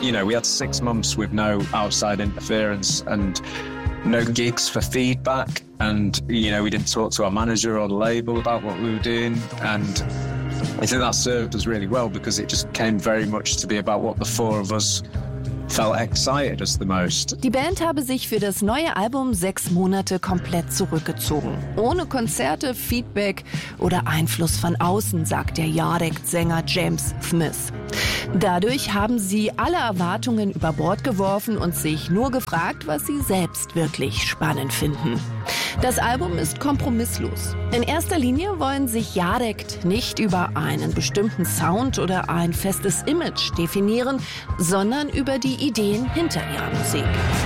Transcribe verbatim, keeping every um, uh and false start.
you know, we had six months with no outside interference and no gigs for feedback. And, you know, we didn't talk to our manager or the label about what we were doing. And I think that served us really well because it just came very much to be about what the four of us felt excited us the most. Die Band habe sich für das neue Album sechs Monate komplett zurückgezogen. Ohne Konzerte, Feedback oder Einfluss von außen, sagt der Yardekt-Sänger James Smith. Dadurch haben sie alle Erwartungen über Bord geworfen und sich nur gefragt, was sie selbst wirklich spannend finden. Das Album ist kompromisslos. In erster Linie wollen sich Yardekt nicht über einen bestimmten Sound oder ein festes Image definieren, sondern über die Ideen hinter ihrer Musik.